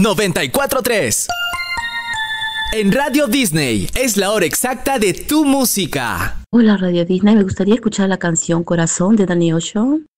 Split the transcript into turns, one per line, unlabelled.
94.3. En Radio Disney es la hora exacta de tu música.
Hola Radio Disney, me gustaría escuchar la canción Corazón de Danny Ocean.